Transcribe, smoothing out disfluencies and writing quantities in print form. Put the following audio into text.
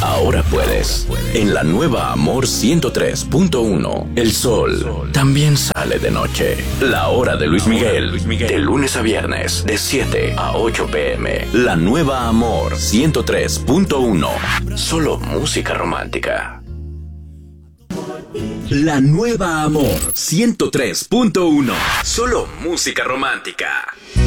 ahora puedes. En la nueva Amor 103.1, el sol también sale de noche. La hora de Luis Miguel, de lunes a viernes, de 7 a 8 p.m. La nueva Amor 103.1, solo música romántica. La nueva Amor 103.1, solo música romántica.